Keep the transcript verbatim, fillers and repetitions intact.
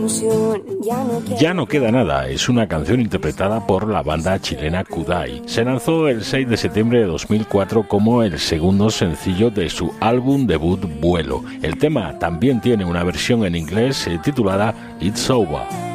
ilusión. Ya no queda, ya no queda nada es una canción interpretada por la banda chilena Kudai. Se lanzó el seis de septiembre de dos mil cuatro como el segundo sencillo de su álbum debut Vuelo. El tema también tiene una versión en inglés eh, titulada It's Over.